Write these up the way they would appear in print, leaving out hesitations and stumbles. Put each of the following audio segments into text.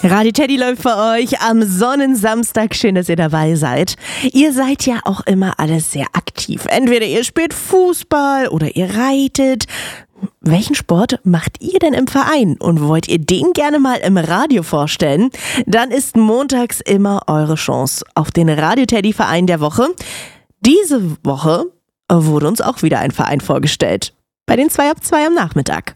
Radio Teddy läuft für euch am Sonnensamstag. Schön, dass ihr dabei seid. Ihr seid ja auch immer alle sehr aktiv. Entweder ihr spielt Fußball oder ihr reitet. Welchen Sport macht ihr denn im Verein und wollt ihr den gerne mal im Radio vorstellen? Dann ist montags immer eure Chance auf den Radio Teddy Verein der Woche. Diese Woche wurde uns auch wieder ein Verein vorgestellt. Bei den 2 ab 2 am Nachmittag.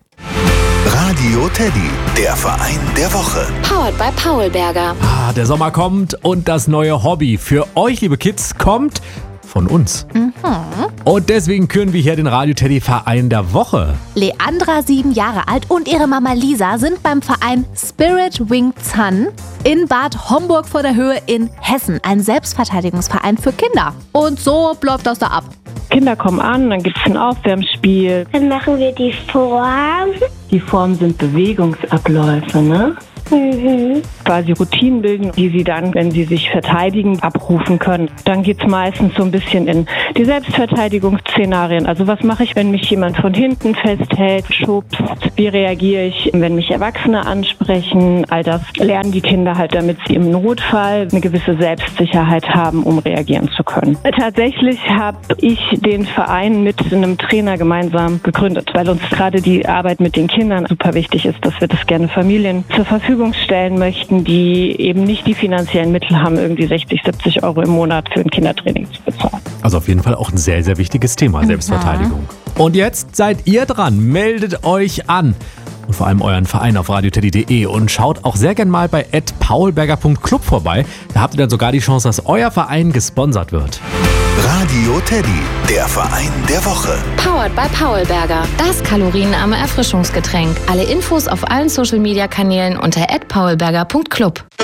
Radio Teddy, der Verein der Woche. Powered by Paulberger. Der Sommer kommt und das neue Hobby für euch, liebe Kids, kommt von uns. Und deswegen küren wir hier den Radio Teddy Verein der Woche. Leandra, 7 Jahre alt, und ihre Mama Lisa sind beim Verein Spirit Wing Zan in Bad Homburg vor der Höhe in Hessen. Ein Selbstverteidigungsverein für Kinder. Und so läuft das da ab. Kinder kommen an, dann gibt es ein Aufwärmspiel. Dann machen wir die Form. Die Formen sind Bewegungsabläufe, ne? Quasi Routinen bilden, die sie dann, wenn sie sich verteidigen, abrufen können. Dann geht es meistens so ein bisschen in die Selbstverteidigungsszenarien. Also was mache ich, wenn mich jemand von hinten festhält, schubst? Wie reagiere ich, wenn mich Erwachsene ansprechen? All das lernen die Kinder halt, damit sie im Notfall eine gewisse Selbstsicherheit haben, um reagieren zu können. Tatsächlich habe ich den Verein mit einem Trainer gemeinsam gegründet, weil uns gerade die Arbeit mit den Kindern super wichtig ist, dass wir das gerne Familien zur Verfügung stellen möchten, die eben nicht die finanziellen Mittel haben, irgendwie 60, 70 Euro im Monat für ein Kindertraining zu bezahlen. Also auf jeden Fall auch ein sehr, sehr wichtiges Thema, Selbstverteidigung. Und jetzt seid ihr dran. Meldet euch an. Und vor allem euren Verein auf radioteddy.de und schaut auch sehr gern mal bei @paulberger.club vorbei. Da habt ihr dann sogar die Chance, dass euer Verein gesponsert wird. Radio Teddy, der Verein der Woche. Powered by Paulberger. Das kalorienarme Erfrischungsgetränk. Alle Infos auf allen Social-Media-Kanälen unter @paulberger.club.